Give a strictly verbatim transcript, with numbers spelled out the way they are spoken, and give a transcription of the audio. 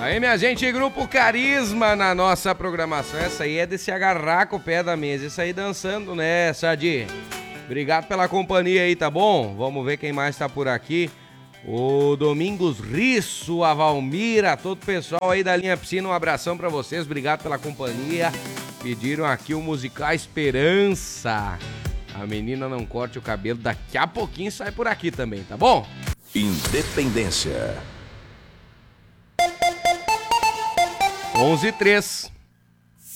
Aí, minha gente, Grupo Carisma na nossa programação. Essa aí é de se agarrar com o pé da mesa e sair dançando, né, Sadi? Obrigado pela companhia aí, tá bom? Vamos ver quem mais tá por aqui. O Domingos Risso, a Valmira, todo o pessoal aí da linha Piscina, um abração pra vocês, obrigado pela companhia. Pediram aqui o musical Esperança. A menina não corte o cabelo, daqui a pouquinho sai por aqui também, tá bom? Independência. onze e três.